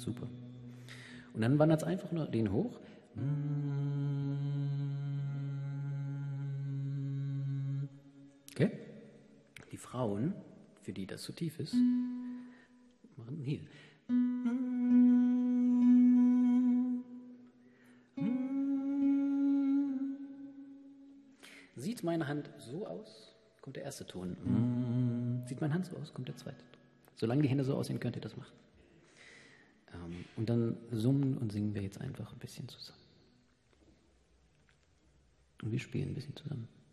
Super. Und dann wandert es einfach nur den hoch. Okay? Die Frauen, für die das zu tief ist, machen hier. Sieht meine Hand so aus, kommt der erste Ton. Sieht meine Hand so aus, kommt der zweite Ton. Solange die Hände so aussehen, könnt ihr das machen. Und dann summen und singen wir jetzt einfach ein bisschen zusammen. Und wir spielen ein bisschen zusammen.